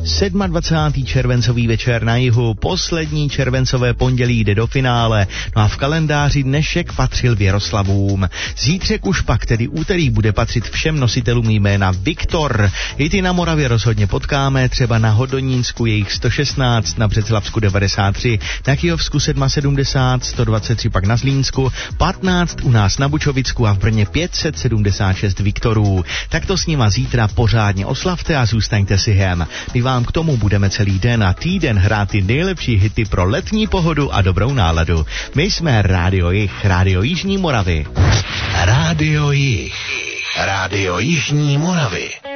27. červencový večer na jihu, poslední červencové pondělí jde do finále, no a v kalendáři dnešek patřil Věroslavům. Zítřek už pak, tedy úterý, bude patřit všem nositelům jména Viktor. I ty na Moravě rozhodně potkáme, třeba na Hodonínsku jejich 116, na Břeclavsku 93, na Kyjovsku 77, 123 pak na Zlínsku, 15 u nás na Bučovicku a v Brně 576 Viktorů. Tak to s nima zítra pořádně oslavte a zůstaňte si hem. My vám k tomu budeme celý den a týden hrát ty nejlepší hity pro letní pohodu a dobrou náladu. My jsme Rádio Jih, Rádio Jižní Moravy. Rádio Jih, Rádio Jižní Moravy.